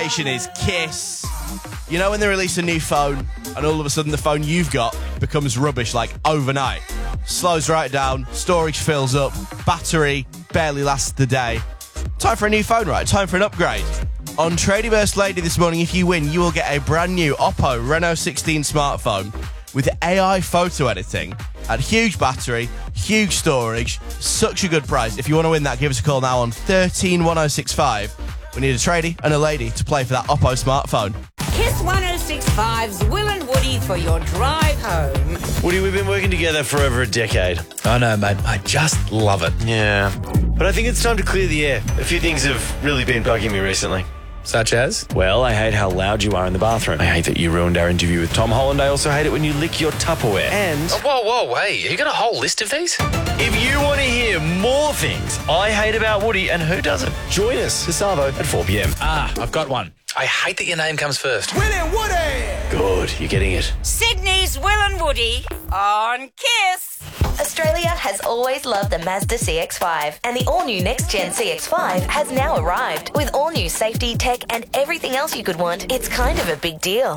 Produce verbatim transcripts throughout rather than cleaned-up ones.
is Kiss. You know when they release a new phone and all of a sudden the phone you've got becomes rubbish like overnight? Slows right down, storage fills up, battery barely lasts the day. Time for a new phone, right? Time for an upgrade. On Tradieburst Lady this morning, if you win, you will get a brand new Oppo Reno sixteen smartphone with A I photo editing and huge battery, huge storage, such a good price. If you want to win that, give us a call now on thirteen one oh six five. We need a tradie and a lady to play for that Oppo smartphone. Kiss one oh six point five's Will and Woody for your drive home. Woody, we've been working together for over a decade. I know, mate. I just love it. Yeah. But I think it's time to clear the air. A few things have really been bugging me recently. Such as? Well, I hate how loud you are in the bathroom. I hate that you ruined our interview with Tom Holland. I also hate it when you lick your Tupperware. And... Oh, whoa, whoa, wait. You got a whole list of these? if you want to hear more things I hate about Woody, and who doesn't, join us this Savo at four p.m. Ah, I've got one. I hate that your name comes first. Will and Woody! Good, you're getting it. Sydney's Will and Woody on Kiss. Australia has always loved the Mazda C X five, and the all-new next-gen C X five has now arrived. With all-new safety, tech and everything else you could want, it's kind of a big deal.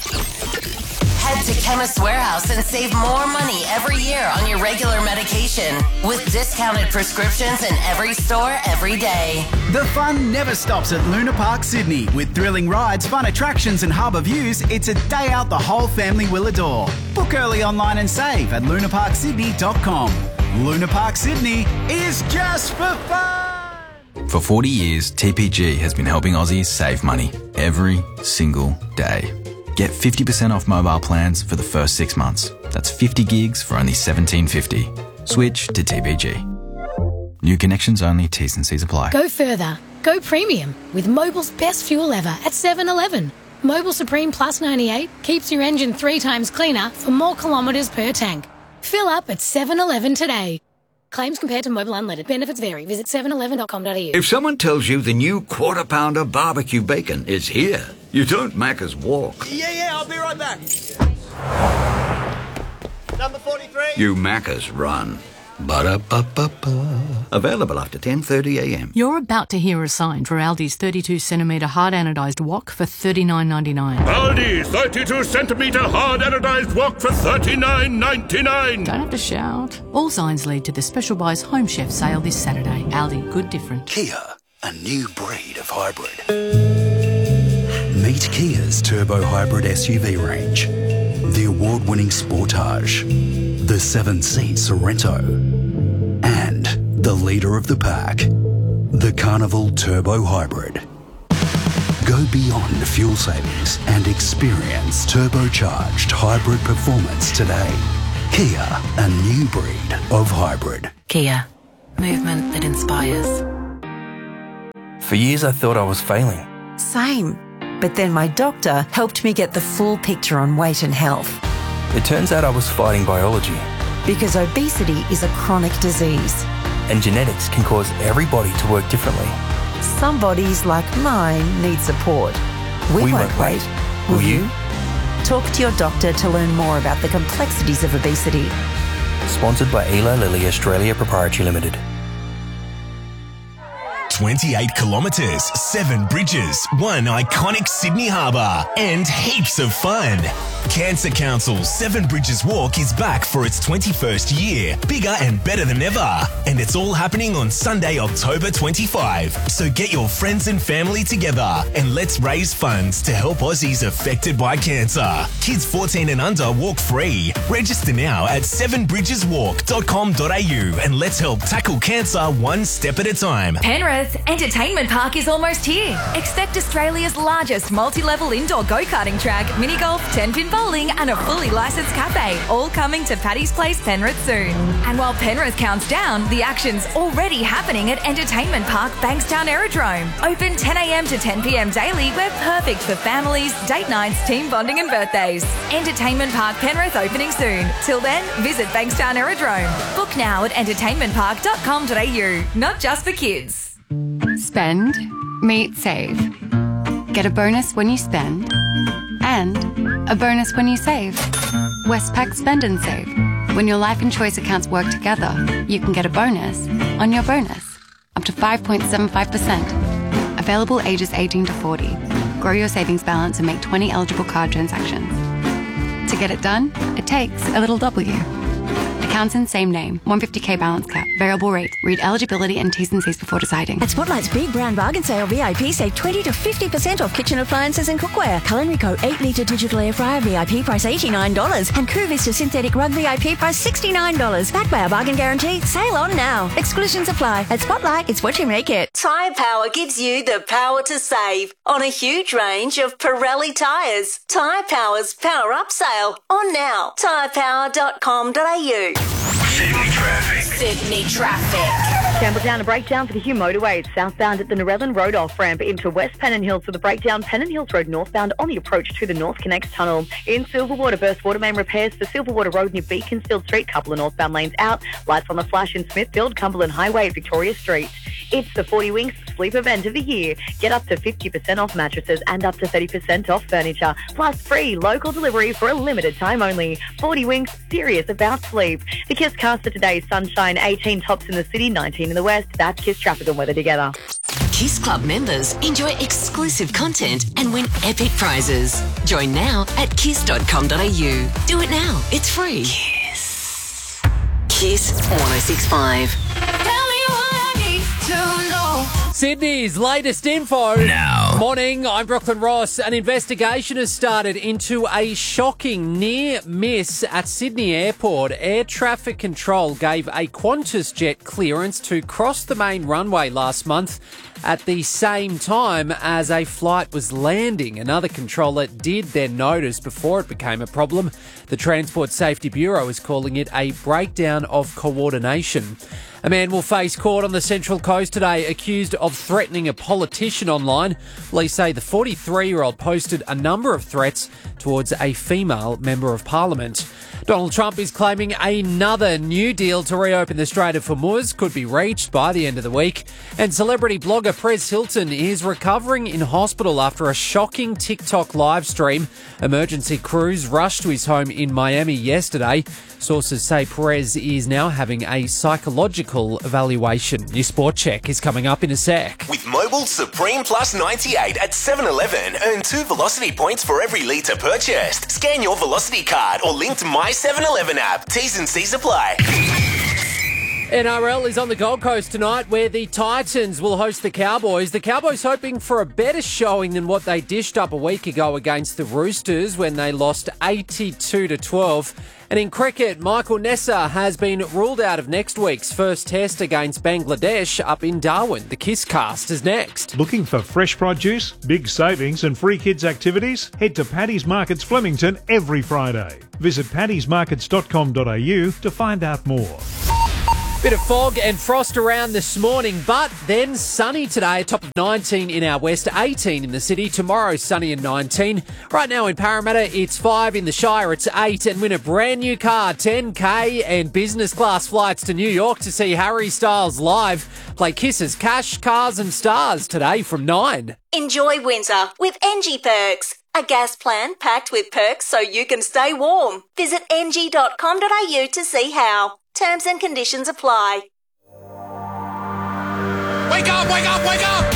Head to Chemist Warehouse and save more money every year on your regular medication with discounted prescriptions in every store every day. The fun never stops at Luna Park Sydney. With thrilling rides, fun attractions and harbour views, it's a day out the whole family will adore. Book early online and save at luna park sydney dot com. Luna Park Sydney is just for fun! For forty years, T P G has been helping Aussies save money every single day. Get fifty percent off mobile plans for the first six months. That's fifty gigs for only seventeen fifty. Switch to T P G. New connections only, T's and C's apply. Go further. Go premium with Mobil's best fuel ever at seven eleven. Mobil Supreme Plus ninety-eight keeps your engine three times cleaner for more kilometres per tank. Fill up at seven eleven today. Claims compared to Mobil Unleaded. Benefits vary. Visit seven eleven dot com dot a u. If someone tells you the new Quarter Pounder barbecue bacon is here, you don't Macca's walk. Yeah, yeah, I'll be right back. Number forty-three. You Macca's run. Ba-da-ba-ba-ba. Available after ten thirty a.m. You're about to hear a sign for Aldi's thirty-two centimetre hard anodised wok for thirty-nine ninety-nine. Aldi thirty-two centimetre hard anodised wok for thirty-nine ninety-nine. Don't have to shout. All signs lead to the Special Buys Home Chef sale this Saturday. Aldi, good different. Kia, a new breed of hybrid. Meet Kia's turbo hybrid S U V range. The award-winning Sportage, the seven-seat Sorento, and the leader of the pack, the Carnival Turbo Hybrid. Go beyond fuel savings and experience turbocharged hybrid performance today. Kia, a new breed of hybrid. Kia, movement that inspires. For years I thought I was failing. Same. But then my doctor helped me get the full picture on weight and health. It turns out I was fighting biology. Because obesity is a chronic disease. And genetics can cause every body to work differently. Some bodies, like mine, need support. We, we won't, won't wait. wait. Will, Will you? you? Talk to your doctor to learn more about the complexities of obesity. Sponsored by Eli Lilly Australia Proprietary Limited. twenty-eight kilometres, seven bridges, one iconic Sydney harbour, and heaps of fun. Cancer Council's Seven Bridges Walk is back for its twenty-first year, bigger and better than ever. And it's all happening on Sunday, October twenty-fifth. So get your friends and family together and let's raise funds to help Aussies affected by cancer. Kids fourteen and under walk free. Register now at seven bridges walk dot com dot a u and let's help tackle cancer one step at a time. Penrith Entertainment Park is almost here. Expect Australia's largest multi-level indoor go-karting track, mini golf, ten-pin bowling and a fully licensed cafe, all coming to Paddy's Place, Penrith soon. And while Penrith counts down, the action's already happening at Entertainment Park Bankstown Aerodrome. Open ten a.m. to ten p.m. daily. We're perfect for families, date nights, team bonding and birthdays. Entertainment Park Penrith opening soon. Till then, visit Bankstown Aerodrome. Book now at entertainment park dot com dot a u. Not just for kids. Spend, meet, save. Get a bonus when you spend and a bonus when you save. Westpac Spend and Save. When your life and choice accounts work together, you can get a bonus on your bonus, up to five point seven five percent. Available ages eighteen to forty. Grow your savings balance and make twenty eligible card transactions. To get it done, it takes a little W. Accounts in same name, one hundred fifty k balance cap, variable rate. Read eligibility and T's and C's before deciding. At Spotlight's Big Brown Bargain Sale V I P, save twenty to fifty percent off kitchen appliances and cookware. Culinary Co. eight litre digital air fryer V I P price eighty-nine dollars and Cool Vista synthetic rug V I P price sixty-nine dollars. Backed by our bargain guarantee. Sale on now. Exclusions apply. At Spotlight, it's what you make it. Tyre Power gives you the power to save on a huge range of Pirelli tyres. Tyre Power's Power Up Sale on now. tyre power dot com dot a u. Sydney traffic. Sydney traffic. Campbelltown, a breakdown for the Hume motorway. It's southbound at the Narellan Road off-ramp into West Pennant Hills with a breakdown Pennant Hills Road northbound on the approach to the North Connects Tunnel. In Silverwater, burst water main repairs for Silverwater Road near Beaconsfield Street. Couple of northbound lanes out. Lights on the flash in Smithfield, Cumberland Highway at Victoria Street. It's the forty Winks Sleep event of the year. Get up to fifty percent off mattresses and up to thirty percent off furniture. Plus free local delivery for a limited time only. forty Winks, serious about sleep. The Kiss cast for today, sunshine, eighteen tops in the city, nineteen in the west. That's Kiss traffic and weather together. Kiss Club members enjoy exclusive content and win epic prizes. Join now at kiss dot com dot a u. Do it now. It's free. Kiss. Kiss one oh six point five. Sydney's latest info. Now. Morning, I'm Brooklyn Ross. An investigation has started into a shocking near miss at Sydney Airport. Air traffic control gave a Qantas jet clearance to cross the main runway last month at the same time as a flight was landing. Another controller did then notice before it became a problem. The Transport Safety Bureau is calling it a breakdown of coordination. A man will face court on the Central Coast today accused of threatening a politician online. Police say the forty-three-year-old posted a number of threats towards a female member of Parliament. Donald Trump is claiming another new deal to reopen the Strait of Hormuz could be reached by the end of the week. And celebrity blogger Perez Hilton is recovering in hospital after a shocking TikTok live stream. Emergency crews rushed to his home in Miami yesterday. Sources say Perez is now having a psychological evaluation. Your Sport Check is coming up in a sec. With Mobil Supreme Plus ninety-eight at seven eleven, earn two Velocity points for every litre purchased. Scan your Velocity card or link to My seven eleven app. T's and C's apply. N R L is on the Gold Coast tonight where the Titans will host the Cowboys. The Cowboys hoping for a better showing than what they dished up a week ago against the Roosters when they lost eighty-two to twelve. And in cricket, Michael Nessa has been ruled out of next week's first test against Bangladesh up in Darwin. The Kiss cast is next. Looking for fresh produce, big savings and free kids activities? Head to Paddy's Markets Flemington every Friday. Visit paddys markets dot com dot a u to find out more. Bit of fog and frost around this morning, but then sunny today, a top of nineteen in our west, eighteen in the city. Tomorrow, sunny and nineteen. Right now in Parramatta, it's five. In the Shire, it's eight. And win a brand new car, ten K and business class flights to New York to see Harry Styles live. Play Kisses, Cash, Cars and Stars today from nine. Enjoy winter with N G Perks. A gas plan packed with perks so you can stay warm. Visit n g dot com dot a u to see how. Terms and conditions apply. Wake up, wake up, wake up!